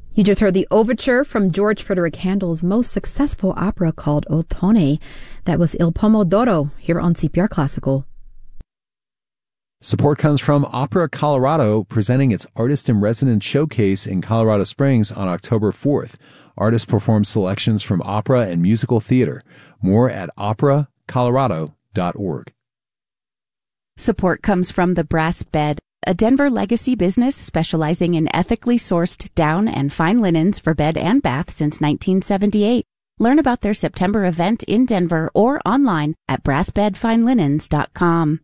You just heard the overture from George Frederick Handel's most successful opera called Ottone. That was Il Pomodoro here on CPR Classical. Support comes from Opera Colorado, presenting its Artist-in-Residence Showcase in Colorado Springs on October 4th. Artists perform selections from opera and musical theater. More at operacolorado.org. Support comes from The Brass Bed, a Denver legacy business specializing in ethically sourced down and fine linens for bed and bath since 1978. Learn about their September event in Denver or online at brassbedfinelinens.com.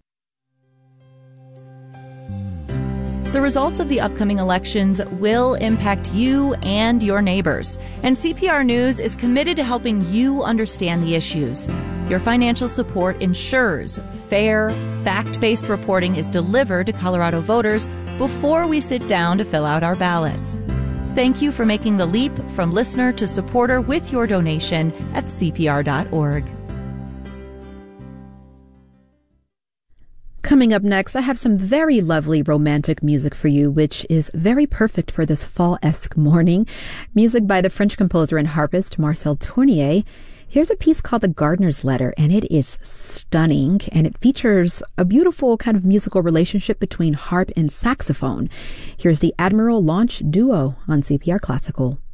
The results of the upcoming elections will impact you and your neighbors, and CPR News is committed to helping you understand the issues. Your financial support ensures fair, fact-based reporting is delivered to Colorado voters before we sit down to fill out our ballots. Thank you for making the leap from listener to supporter with your donation at CPR.org. Coming up next, I have some very lovely romantic music for you, which is very perfect for this fall-esque morning. Music by the French composer and harpist Marcel Tournier. Here's a piece called The Gardener's Letter, and it is stunning, and it features a beautiful kind of musical relationship between harp and saxophone. Here's the Admiral Launch Duo on CPR Classical.